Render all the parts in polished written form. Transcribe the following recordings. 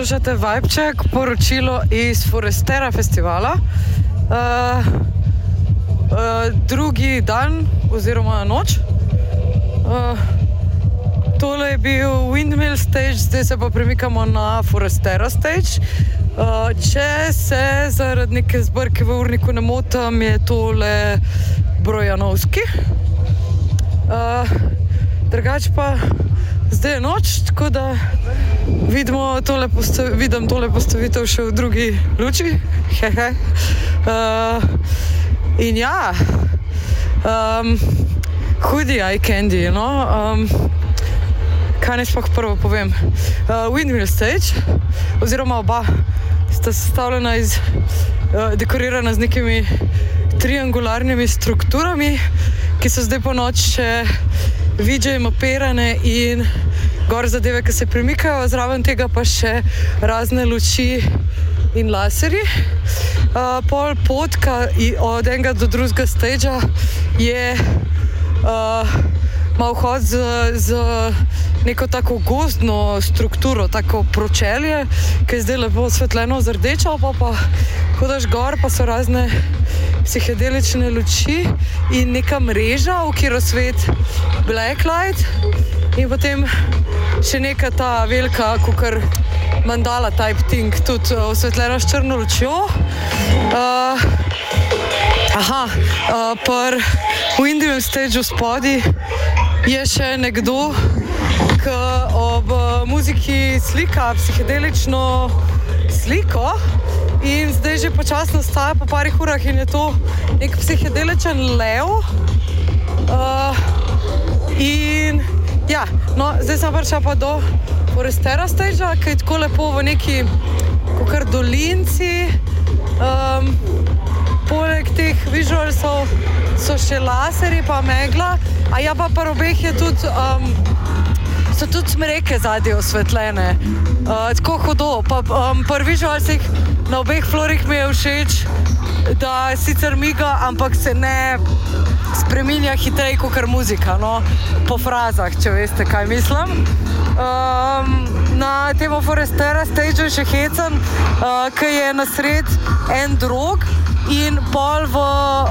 Poslušate Vibeček, poročilo iz Forestera festivala. Drugi dan oziroma noč. Tole je bil Windmill stage, zdaj se pa premikamo na Forestera stage. Če se zaradi neke zbrke v urniku ne motam, je tole Brojanovski. Drugače pa zdaj je noč, tako da vidim tole postavitev še v drugi luči. In ja, hudi eye candy, no. Kaj naj sploh prvo povem? Windmill stage, oziroma oba sta sestavljena dekorirana z nekimi triangularnimi strukturami, ki so zdaj po noč še VJ mapirane in gor zadeve, ki se premikajo, zraven tega pa še razne luči in laserji. Pol potka od enega do drugega stagea je malo vhod z neko tako gozdno strukturo, tako pročelje, ki je zdaj lepo osvetljeno z rdečo, pa hodaš gor, pa so razne psihedelične luči in neka mreža, v katero svet blacklight in potem še neka ta velika kakor mandala type thing, tudi osvetljena s črno lučjo. Pri Windmill stageu spodi je še nekdo, ki ob muziki slika psihedelično sliko in zdaj že počasno staja po parih urah in je to nek psihedeličen lev. In ja, no, zdaj sem prišla pa do Forestera stagea, ki je tako lepo v neki kakor dolinci. Poleg teh visualsov so še laserji pa megla, a ja pa pri obeh je tudi so tudi smreke zadnje osvetljene, tako hudo. Pri visualsih na obeh florih mi je všeč, da sicer miga, ampak se ne spreminja hitrej kakor muzika, no, po frazah, če veste, kaj mislim. Na temo Forestera stageu je še hecen, ki je nasred en drog in pol v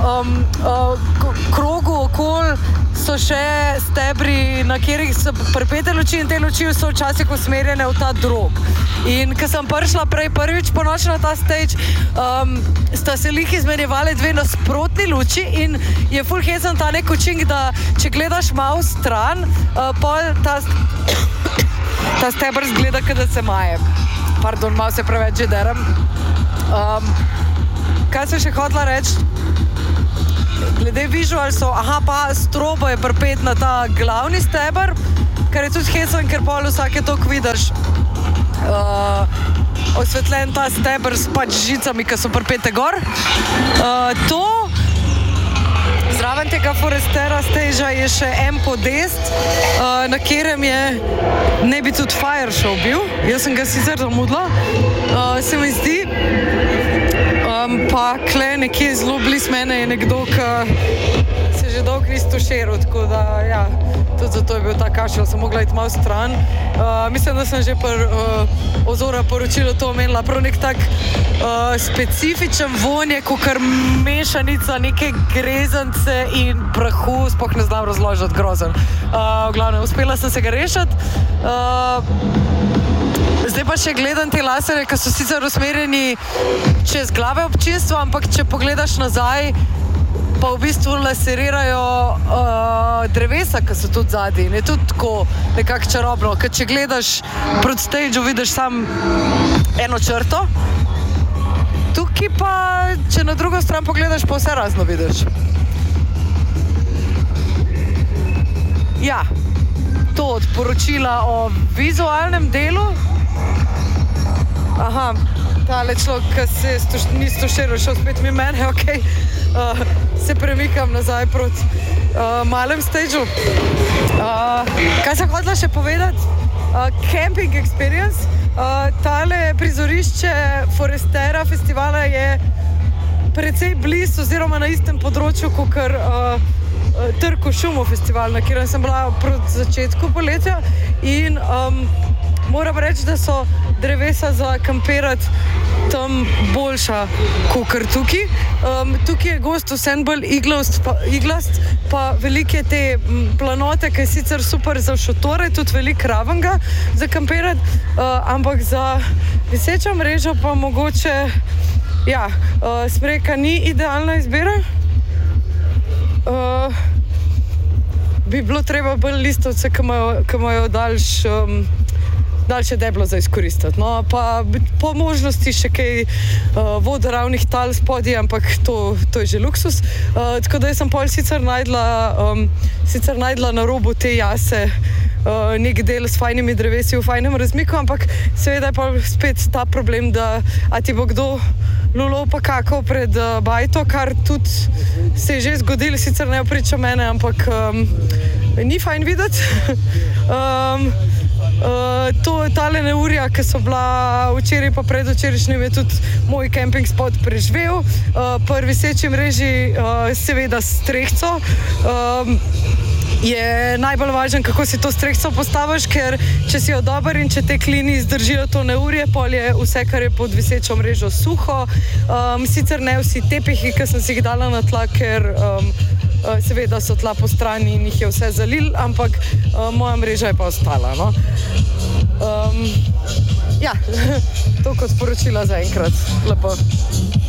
krogu okoli so še stebri, na katerih so pripete luči in te luči so včasih usmerjene v ta drog. In ko sem prišla prvič po noč na ta stage, sta se lih izmenjevali dve nasprotni luči in je ful hecen ta nek učink, da če gledaš malo stran, pol ta stebr zgleda, da se maje. Pardon, malo se preveč že derem. Kaj sem še hotela reči? Glede visualsov, pa strobo je pripet na ta glavni steber, kar je tudi hecen, ker pol vsake toliko vidiš osvetljen ta steber s pač žicami, ki so pripete gor. Zraven tega Forestera stagea je še en podest, na katerem je ne bi tudi fire show bil. Jaz sem ga sicer zamudila, se mi zdi. Pa kle nekje zelo bliz mene je nekdo, ki se že dolgo ni stuširal, tako da ja, tudi zato je bil ta kašelj, sem mogla iti malo stran. Mislim, da sem že ozora poročilo to omenila, prav nek tak specifičen vonj je, kakor mešanica neke grezance in prahu, sploh ne znam razložiti, grozen. V glavnem, uspela sem se ga rešiti. Zdaj pa še gledam te laserje, ki so sicer usmerjeni čez glave občinstva, ampak če pogledaš nazaj, pa v bistvu laserirajo drevesa, ki so tudi zadnji. In je tudi tako nekako čarobno, ker če gledaš proti stageu, vidiš sam eno črto. Tukaj pa, če na drugo stran pogledaš, pa vse razno vidiš. Ja, to od poročila o vizualnem delu. Tale človek, ki se ni stuširal, šel spet mi mene, okej. Se premikam nazaj proti malem stageu. Kaj sem hotela še povedati? Camping experience. Tale prizorišče Forestera festivala je precej blizu oziroma na istem področju, kakor Trku šumo festival, na katerem sem bila proti začetku poletja in moram reči, da so drevesa za kampirati tam boljša kot tukaj. Tukaj je gost vsem bolj iglast, pa velike te planote, ki je sicer super za šotore, tudi veliko ravenga za kampirati, ampak za visečo mrežo pa mogoče, ja, smreka ni idealna izbira. Bi bilo treba bolj listovce, ki imajo daljše deblo za izkoristiti. No, pa po možnosti še kaj vodoravnih tal spodaj, ampak to je že luksus. Tako da sem pol sicer najdla na robu te jase nek del s fajnimi drevesi v fajnem razmiku, ampak seveda je pa spet ta problem, da a ti bo kdo lulov pa kakal pred bajto, kar tudi se je že zgodilo, sicer ne vpriča mene, ampak ni fajn videti. Tale neurja, ki so bila včeraj pa predvčerajšnjim, je tudi moj camping spot preživel. Pri viseči mreži seveda strehco. Je najbolj važno, kako si to strehco postaviš, ker če si jo dober in če te klini zdržijo to neurje, pol je vse, kar je pod visečo mrežo, suho. Sicer ne vsi tepihi, ki sem si jih dala na tla, ker seveda so tla po strani in jih je vse zalil, ampak moja mreža je pa ostala. No? Ja, to kot sporočila za enkrat. Lepo.